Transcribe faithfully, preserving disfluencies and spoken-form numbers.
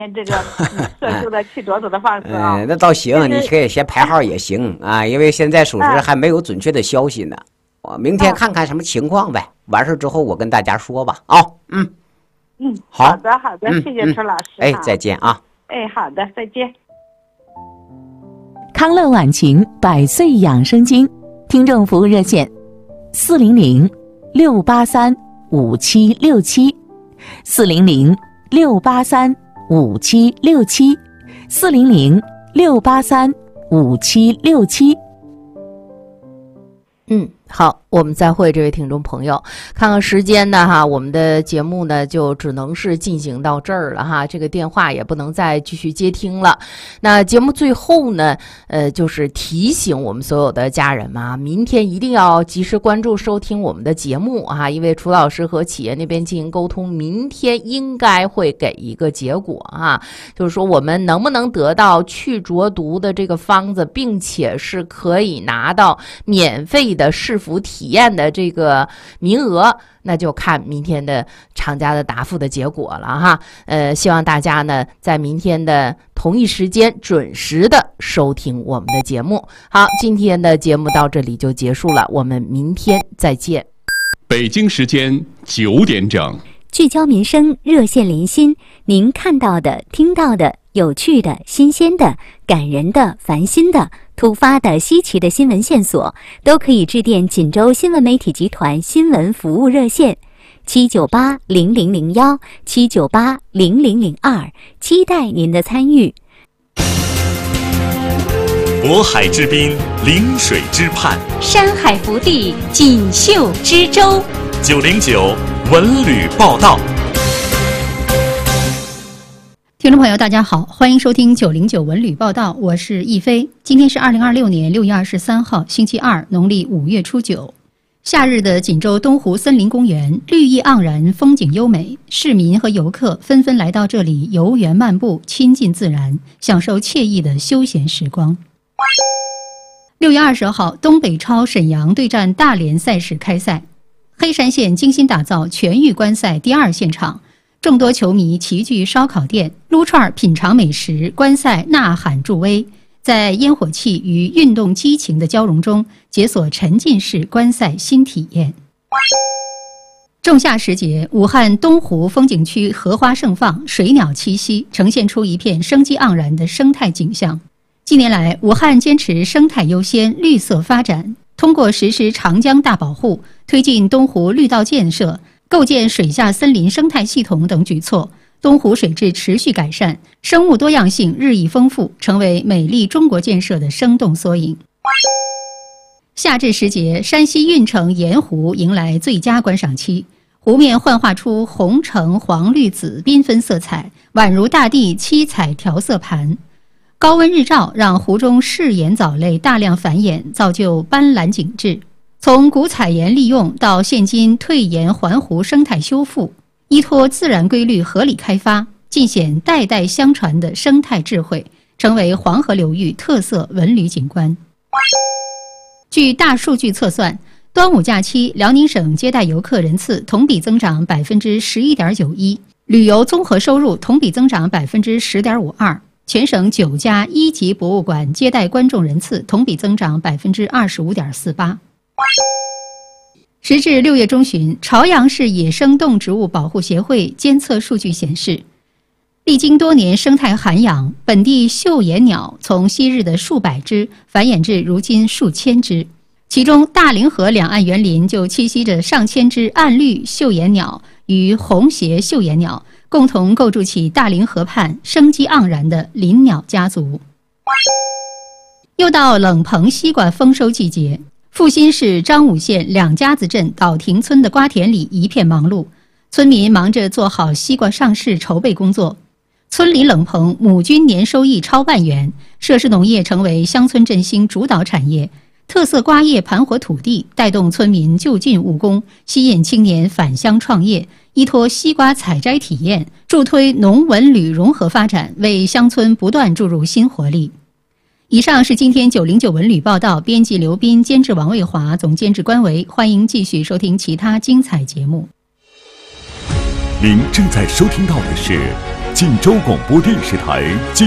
这个特殊的去着手的方式啊。 嗯，那倒行，你可以先排号也行啊，因为现在属实还没有准确的消息呢。我明天看看什么情况呗，完事之后我跟大家说吧。啊、哦，嗯嗯， 好好的好的， 嗯、 谢谢陈老师、 嗯。哎，再见啊。 哎，好的，再见。 康乐晚晴百岁养生经听众服务热线：四零零六八三五七六七，四零零六八三五七六七，四零零六八三五七六七。 嗯，好，我们再会这位听众朋友。看看时间呢哈，我们的节目呢就只能是进行到这儿了哈，这个电话也不能再继续接听了。那节目最后呢，呃，就是提醒我们所有的家人们啊，明天一定要及时关注收听我们的节目啊，因为楚老师和企业那边进行沟通，明天应该会给一个结果啊，就是说我们能不能得到去浊毒的这个方子，并且是可以拿到免费的试服体验的这个名额，那就看明天的厂家的答复的结果了哈。呃，希望大家呢在明天的同一时间准时的收听我们的节目。好，今天的节目到这里就结束了，我们明天再见。 北京时间九点整， 聚焦民生，热线连心，您看到的、听到的、有趣的、新鲜的、感人的、烦心的、突发的、稀奇的新闻线索，都可以致电锦州新闻媒体集团新闻服务热线七九八零零零幺七九八零零零二，期待您的参与。 渤海之滨，临水之畔， 山海福地，锦绣之州。 九零九文旅报道。 听众朋友大家好，欢迎收听九零九文旅报道，我是易飞。今天是二零二六年六月二十三号星期二，农历五月初九。夏日的锦州东湖森林公园绿意盎然，风景优美，市民和游客纷纷来到这里游园漫步，亲近自然，享受惬意的休闲时光。六月二十号，东北超沈阳对战大连赛事开赛，黑山县精心打造全域观赛第二现场，众多球迷齐聚烧烤店，撸串品尝美食，观赛呐喊助威，在烟火气与运动激情的交融中，解锁沉浸式观赛新体验。仲夏时节，武汉东湖风景区荷花盛放，水鸟栖息，呈现出一片生机盎然的生态景象。近年来，武汉坚持生态优先、绿色发展，通过实施长江大保护、推进东湖绿道建设、构建水下森林生态系统等举措，东湖水质持续改善，生物多样性日益丰富，成为美丽中国建设的生动缩影。夏至时节，山西运城盐湖迎来最佳观赏期，湖面幻化出红橙黄绿紫缤纷色彩，宛如大地七彩调色盘。高温日照让湖中嗜盐藻类大量繁衍，造就斑斓景致。从古采盐利用到现今退盐还湖生态修复，依托自然规律合理开发，尽显代代相传的生态智慧，成为黄河流域特色文旅景观。据大数据测算，端午假期辽宁省接待游客人次同比增长 百分之十一点九一， 旅游综合收入同比增长 百分之十点五二，全省九家一级博物馆接待观众人次同比增长 百分之二十五点四八。时至六月中旬，朝阳市野生动植物保护协会监测数据显示，历经多年生态涵养，本地绣眼鸟从昔日的数百只繁衍至如今数千只，其中大凌河两岸园林就栖息着上千只暗绿绣眼鸟与红鞋绣眼鸟，共同构筑起大凌河畔生机盎然的林鸟家族。又到冷棚西瓜丰收季节，阜新市张武县两家子镇岛亭村的瓜田里一片忙碌，村民忙着做好西瓜上市筹备工作。村里冷棚亩均年收益超万元，涉事农业成为乡村振兴主导产业，特色瓜业盘活土地，带动村民就近务工，吸引青年返乡创业，依托西瓜采摘体验，助推农文旅融合发展，为乡村不断注入新活力。以上是今天九零九文旅报道，编辑刘斌，监制王卫华，总监制关维。欢迎继续收听其他精彩节目。 您正在收听到的是锦州广播电视台。